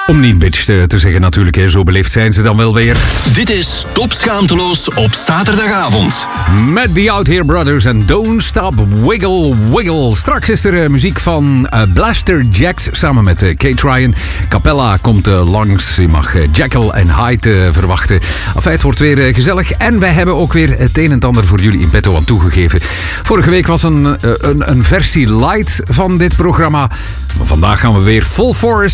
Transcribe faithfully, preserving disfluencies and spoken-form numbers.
Om niet bitch te, te zeggen natuurlijk, hè. Zo beleefd zijn ze dan wel weer. Dit is Top Schaamteloos op zaterdagavond. Met The Out Here Brothers en Don't Stop Wiggle Wiggle. Straks is er uh, muziek van uh, Blaster Jacks samen met uh, Kate Ryan. Capella komt uh, langs. Je mag uh, Jekyll en Hyde uh, verwachten. Enfin, het wordt weer uh, gezellig. En wij hebben ook weer het een en ander voor jullie in petto aan toegegeven. Vorige week was een, uh, een, een versie light van dit programma. Maar vandaag gaan we weer full force.